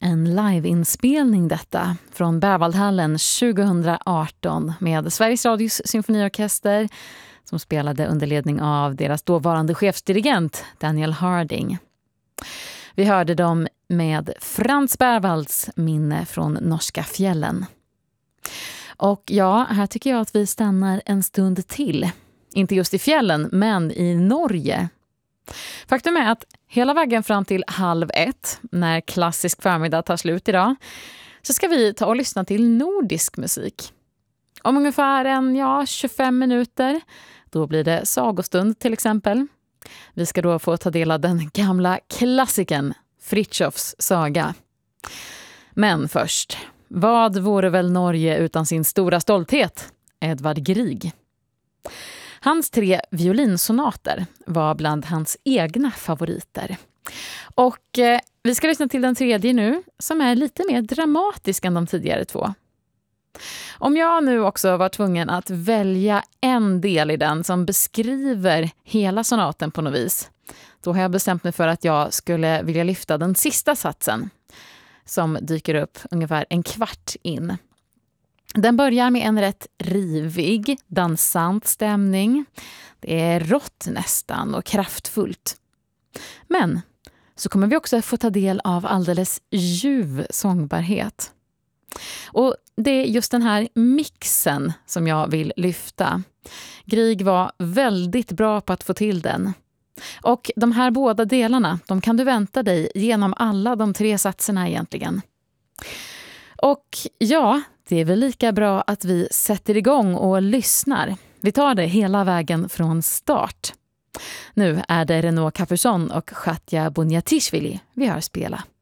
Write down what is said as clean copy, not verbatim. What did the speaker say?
en liveinspelning detta från Berwaldhallen 2018 med Sveriges Radios symfoniorkester som spelade under ledning av deras dåvarande chefsdirigent Daniel Harding. Vi hörde dem med Frans Berwalds minne från norska fjällen. Och ja, här tycker jag att vi stannar en stund till. Inte just i fjällen, men i Norge. Faktum är att hela vägen fram till 12:30, när klassisk förmiddag tar slut idag, så ska vi ta och lyssna till nordisk musik. Om ungefär 25 minuter, då blir det sagostund till exempel. Vi ska då få ta del av den gamla klassiken Fritjofs saga. Men först, vad vore väl Norge utan sin stora stolthet, Edvard Grieg? Hans 3 violinsonater var bland hans egna favoriter. Och vi ska lyssna till den 3:e nu, som är lite mer dramatisk än de tidigare 2. Om jag nu också var tvungen att välja en del i den som beskriver hela sonaten på något vis, då har jag bestämt mig för att jag skulle vilja lyfta den sista satsen, som dyker upp ungefär en kvart in. Den börjar med en rätt rivig, dansant stämning. Det är rått nästan och kraftfullt. Men så kommer vi också få ta del av alldeles ljuv sångbarhet. Och det är just den här mixen som jag vill lyfta. Grieg var väldigt bra på att få till den. Och de här båda delarna, de kan du vänta dig genom alla de 3 satserna egentligen. Och ja, det är väl lika bra att vi sätter igång och lyssnar. Vi tar det hela vägen från start. Nu är det Renaud Capuçon och Katja Boniatishvili vi hör spela.